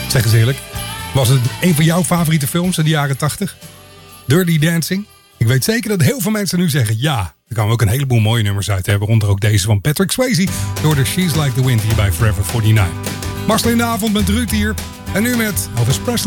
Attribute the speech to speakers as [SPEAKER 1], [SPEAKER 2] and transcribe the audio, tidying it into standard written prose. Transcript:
[SPEAKER 1] Zeg eens eerlijk. Was het een van jouw favoriete films in de jaren 80? Dirty Dancing? Ik weet zeker dat heel veel mensen nu zeggen ja. Er kwamen ook een heleboel mooie nummers uit. Waaronder ook deze van Patrick Swayze. Door de She's Like the Wind hier bij Forever 49. Marcel in de avond met Ruud hier. En nu met Elvis Presley.